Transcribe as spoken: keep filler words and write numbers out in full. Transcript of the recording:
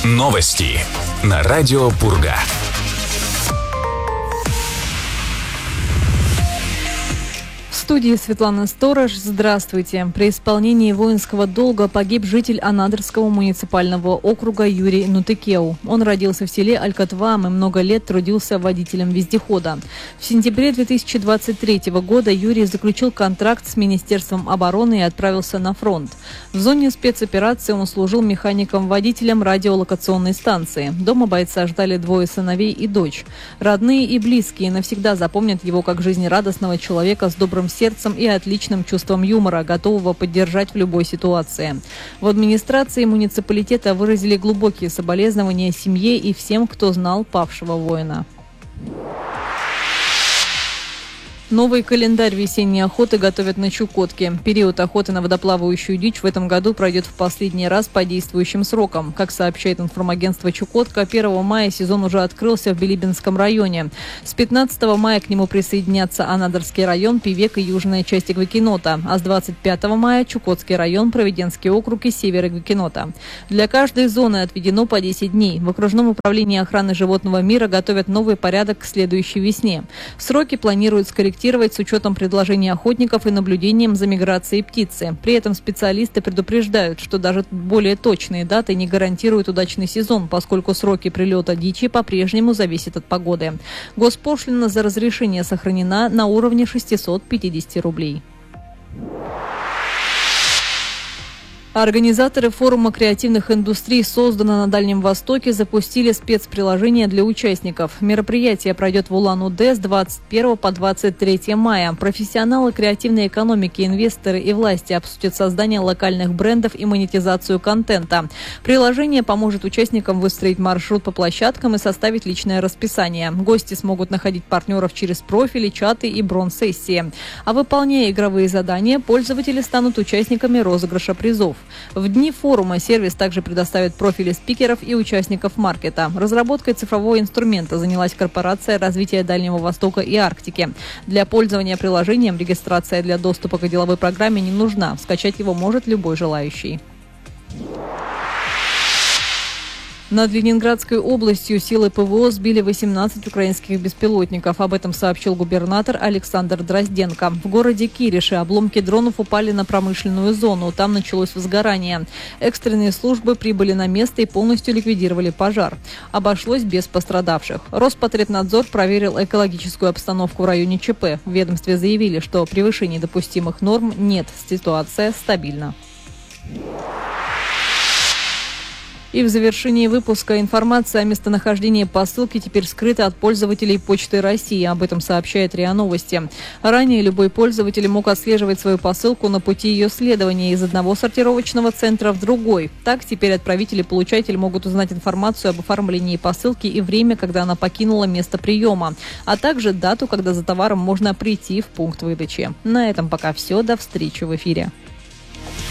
Новости на радио Пурга. В студии Светлана Сторож. Здравствуйте. При исполнении воинского долга погиб житель Анадырского муниципального округа Юрий Нутыкеу. Он родился в селе Алькатвам и много лет трудился водителем вездехода. В сентябре две тысячи двадцать третьего года Юрий заключил контракт с Министерством обороны и отправился на фронт. В зоне спецоперации он служил механиком-водителем радиолокационной станции. Дома бойца ждали двое сыновей и дочь. Родные и близкие навсегда запомнят его как жизнерадостного человека с добрым сердцем и отличным чувством юмора, готового поддержать в любой ситуации. В администрации муниципалитета выразили глубокие соболезнования семье и всем, кто знал павшего воина. Новый календарь весенней охоты готовят на Чукотке. Период охоты на водоплавающую дичь в этом году пройдет в последний раз по действующим срокам. Как сообщает информагентство «Чукотка», первого мая сезон уже открылся в Билибинском районе. С пятнадцатого мая к нему присоединятся Анадырский район, Певек и южная часть Игвикинота. А с двадцать пятого мая Чукотский район, Провиденский округ и север Игвикинота. Для каждой зоны отведено по десять дней. В окружном управлении охраны животного мира готовят новый порядок к следующей весне. Сроки планируют скорректировать с учетом предложений охотников и наблюдением за миграцией птицы. При этом специалисты предупреждают, что даже более точные даты не гарантируют удачный сезон, поскольку сроки прилета дичи по-прежнему зависят от погоды. Госпошлина за разрешение сохранена на уровне шестьсот пятьдесят рублей. Организаторы форума креативных индустрий, созданного на Дальнем Востоке, запустили спецприложение для участников. Мероприятие пройдет в Улан-Удэ с двадцать первого по двадцать третье мая. Профессионалы креативной экономики, инвесторы и власти обсудят создание локальных брендов и монетизацию контента. Приложение поможет участникам выстроить маршрут по площадкам и составить личное расписание. Гости смогут находить партнеров через профили, чаты и бронз-сессии. А выполняя игровые задания, пользователи станут участниками розыгрыша призов. В дни форума сервис также предоставит профили спикеров и участников маркета. Разработкой цифрового инструмента занялась корпорация развития Дальнего Востока и Арктики. Для пользования приложением регистрация для доступа к деловой программе не нужна. Скачать его может любой желающий. Над Ленинградской областью силы ПВО сбили восемнадцать украинских беспилотников. Об этом сообщил губернатор Александр Дрозденко. В городе Кириши обломки дронов упали на промышленную зону. Там началось возгорание. Экстренные службы прибыли на место и полностью ликвидировали пожар. Обошлось без пострадавших. Роспотребнадзор проверил экологическую обстановку в районе ЧП. В ведомстве заявили, что превышений допустимых норм нет. Ситуация стабильна. И в завершении выпуска информация о местонахождении посылки теперь скрыта от пользователей Почты России. Об этом сообщает РИА Новости. Ранее любой пользователь мог отслеживать свою посылку на пути ее следования из одного сортировочного центра в другой. Так, теперь отправитель и получатель могут узнать информацию об оформлении посылки и время, когда она покинула место приема, а также дату, когда за товаром можно прийти в пункт выдачи. На этом пока все. До встречи в эфире.